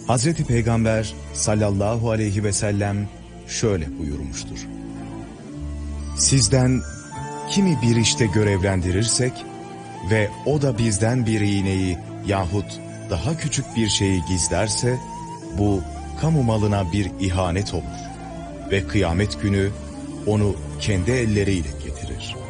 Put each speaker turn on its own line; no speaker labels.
Hazreti Peygamber sallallahu aleyhi ve sellem şöyle buyurmuştur. Sizden kimi bir işte görevlendirirsek ve o da bizden bir iğneyi yahut daha küçük bir şeyi gizlerse, bu kamu malına bir ihanet olur ve kıyamet günü onu kendi elleriyle getirir.